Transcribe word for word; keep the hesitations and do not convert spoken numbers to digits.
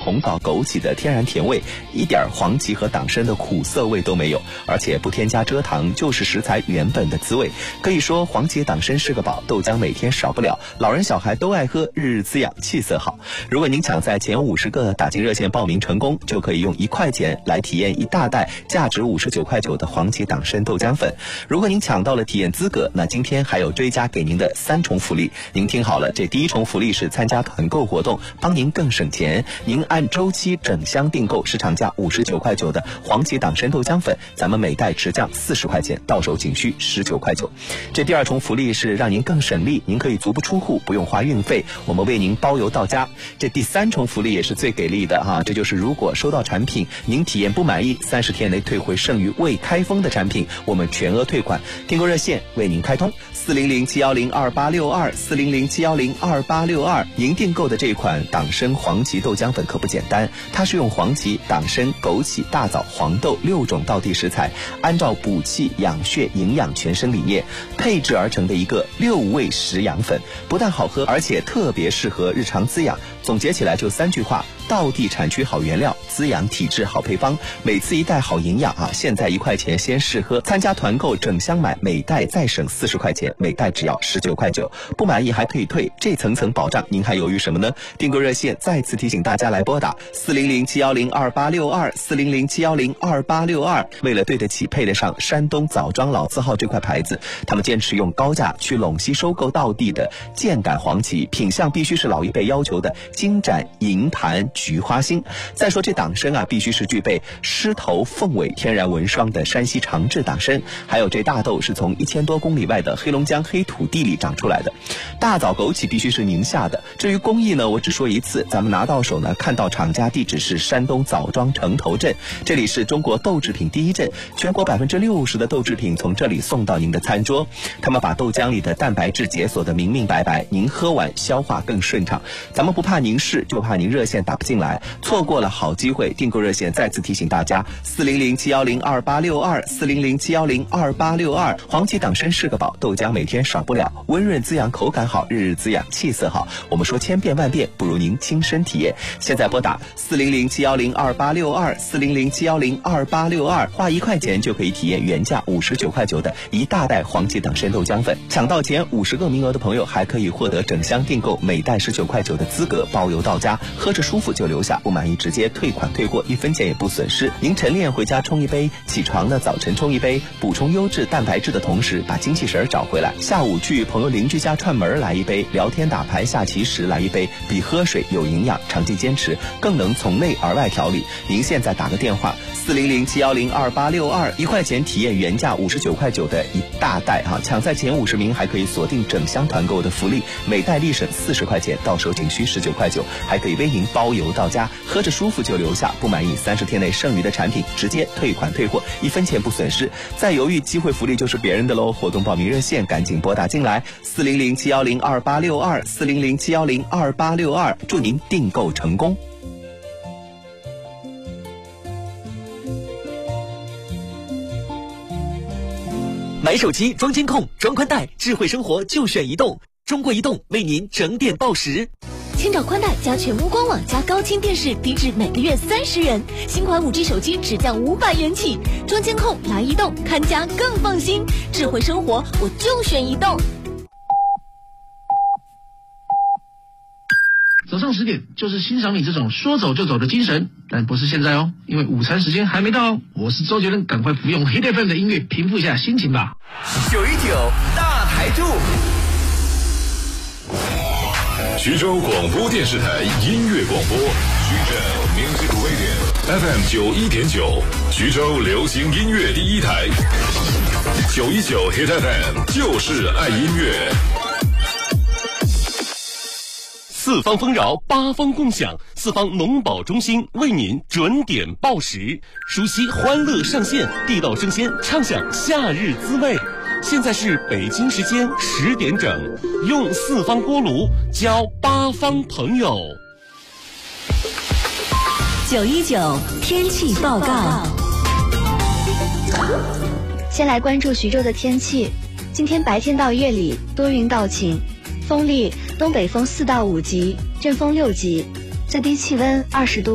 红枣、枸杞的天然甜味，一点黄芪和党参的苦涩味都没有，而且不添加蔗糖，就是食材原本的滋味。可以说黄芪党参是个宝，豆浆每天少不了，老人小孩都爱喝，日日滋养，气色好。如果您抢在前五十个打进热线报名成功，就可以用一块钱来体验一大袋价值五十九块九的黄芪党参豆浆粉。如果您抢到了体验资格，那今天还有追加给您的三重福利。您听好了，这第一重福利是参加团购活动，帮您更省钱。您按周期整箱订购市场价五十九块九的黄芪党参豆浆粉，咱们每袋直降四十块钱，到手仅需十九块九。这第二重福利是让您更省力，您可以足不出户，不用花运费，我们为您包邮到家。这第三重福利也是最给力的哈，这就是如果收到产品您体验不满意，三十天内退回剩余未开封的产品，我们全额退款。订购热线为您开通四零零七幺零二八六二四零零七幺零二八六二。您订购的这款党参黄芪豆浆粉可不简单，它是用黄芪、党参、枸杞、大枣、黄豆六种道地食材，按照补气养血营养全身理念配制而成的一个六味食养粉，不但好喝，而且特别适合日常滋养。总结起来就三句话：道地产区好原料，滋养体质好配方，每次一袋好营养啊！现在一块钱先试喝，参加团购整箱买，每袋再省四十块钱，每袋只要十九块九，不满意还可以退，这层层保障，您还犹豫什么呢？订购热线再次提醒大家来拨打四零零七幺零二八六二四零零七幺零二八六二。为了对得起配得上山东枣庄老字号这块牌子，他们坚持用高价去陇西收购道地的箭杆黄芪，品相必须是老一辈要求的金盏银盘菊花心。再说这党参啊，必须是具备狮头凤尾天然文双的山西长治党参，还有这大豆是从一千多公里外的黑龙江黑土地里长出来的，大枣枸杞必须是宁夏的。至于工艺呢，我只说一次，咱们拿到手呢，看到厂家地址是山东枣庄城头镇，这里是中国豆制品第一镇，全国百分之六十的豆制品从这里送到您的餐桌。他们把豆浆里的蛋白质解锁的明明白白，您喝完消化更顺畅。咱们不怕您试，就怕您热线打不进来，错过了好机会。订购热线再次提醒大家：四零零七幺零二八六二四零零七幺零二八六二。黄芪党参是个宝，豆浆每天少不了，温润滋养，口感好，日日滋养，气色好。我们说千变万变，不如您亲身体验。现在拨打四零零七幺零二八六二四零零七幺零二八六二，花一块钱就可以体验原价五十九块九的一大袋黄芪党参豆浆粉。抢到前五十个名额的朋友，还可以获得整箱订购每袋十九块九的资格，包邮到家，喝着舒服就留下，不满意直接退款退货，一分钱也不损失。您晨练回家冲一杯，起床呢早晨冲一杯，补充优质蛋白质的同时，把精气神找回来。下午去朋友邻居家串门来一杯，聊天打牌下棋时来一杯，比喝水有营养，长期坚持更能从内而外调理。您现在打个电话四零零七幺零二八六二，一块钱体验原价五十九块九的一大袋啊！抢在前五十名还可以锁定整箱团购的福利，每袋立省四十块钱，到手仅需十九块九，还可以为您包邮到家，喝着舒服就留下，不满意三十天内剩余的产品直接退款退货，一分钱不损失。再犹豫，机会福利就是别人的喽！活动报名热线赶紧拨打进来，四零零七幺零二八六二四零零七幺零二八六二，祝您订购成功。 买手机装监控、装宽带，智慧生活就选移动。中国移动为您整点报时。 千兆宽带加全屋官网加高清电视，低至每个月三十元。新款 五 G 手机只降五百元起。装监控来移动，看家更放心。智慧生活我就选移动。 早上十点就是欣赏你这种说走就走的精神，但不是现在哦，因为午餐时间还没到哦。我是周杰伦，赶快服用 Hit F M 的音乐，平复一下心情吧。 九一九大台柱， 徐州广播电视台音乐广播，徐州 Music Radio F M 九一点九，徐州流行音乐第一台。九一九 Hit F M 就是爱音乐。 四方丰饶，八方共享，四方农保中心为您准点报时，熟悉欢乐上线，地道生鲜，畅享夏日滋味。现在是北京时间十点整，用四方锅炉交八方朋友。 九一九天气报告。 先来关注徐州的天气，今天白天到夜里多云到晴，风力东北风四到五级，阵风六级，最低气温二十度。